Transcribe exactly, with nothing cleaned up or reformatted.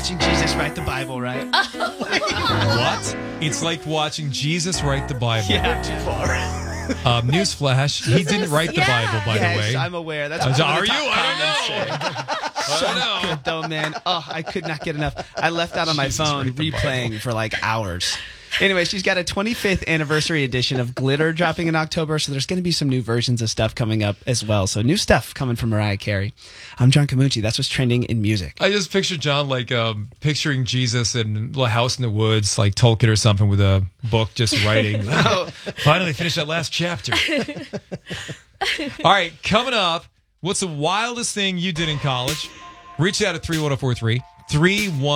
watching Jesus write the Bible, right? What? It's like watching Jesus write the Bible. Yeah, too far. Um, newsflash, he didn't write the Yeah. Bible, by yes, the way. I'm aware. That's Uh, what some are of the you? top I don't comments know. say. So good, though, man. Oh, I could not get enough. I left that on my Jesus, phone write the replaying for like hours. Anyway, she's got a twenty-fifth anniversary edition of Glitter dropping in October, so there's going to be some new versions of stuff coming up as well. So new stuff coming from Mariah Carey. I'm John Camucci. That's what's trending in music. I just picture John like um, picturing Jesus in a house in the woods, like Tolkien or something, with a book just writing. Oh, finally finished that last chapter. All right, coming up, what's the wildest thing you did in college? Reach out at three one zero four three. three one